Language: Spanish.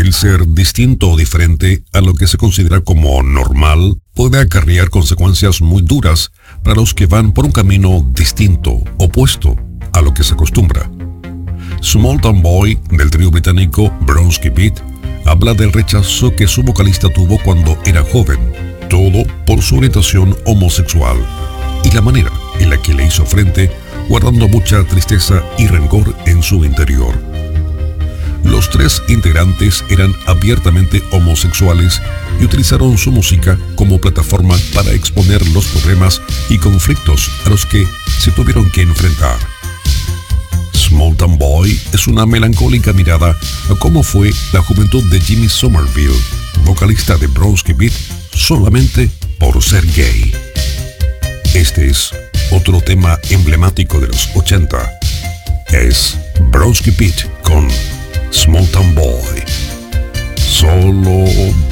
El ser distinto o diferente a lo que se considera como normal puede acarrear consecuencias muy duras para los que van por un camino distinto, opuesto a lo que se acostumbra. Small Town Boy, del trío británico Bronski Beat, habla del rechazo que su vocalista tuvo cuando era joven, todo por su orientación homosexual, y la manera en la que le hizo frente, guardando mucha tristeza y rencor en su interior. Los tres integrantes eran abiertamente homosexuales y utilizaron su música como plataforma para exponer los problemas y conflictos a los que se tuvieron que enfrentar. Small Town Boy es una melancólica mirada a cómo fue la juventud de Jimmy Somerville, vocalista de Bronski Beat, solamente por ser gay. Este es otro tema emblemático de los 80. Es Bronski Beat con Small Town Boy. Solo